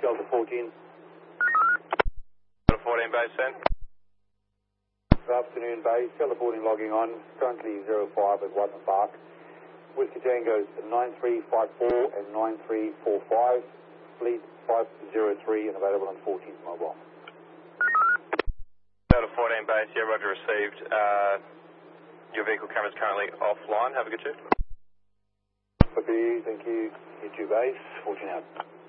Delta 14. Delta 14 base, send. Good afternoon, base. Delta 14 logging on. Currently 05 at Whiteman Park. Whiskey Tango's 9354 and 9345. Fleet 503 and available on 14th mobile. Delta 14 base, yeah, roger, received. Your vehicle camera's currently offline. Have a good shift. Copy, thank you. You too, base. 14 out.